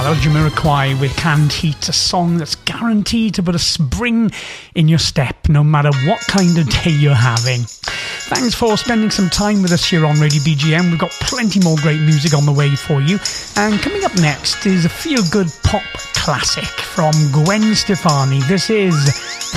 well, Jamiroquai with Canned Heat, a song that's guaranteed to put a spring in your step no matter what kind of day you're having. Thanks for spending some time with us here on Radio BGM. We've got plenty more great music on the way for you. And coming up next is a feel-good pop classic from Gwen Stefani. This is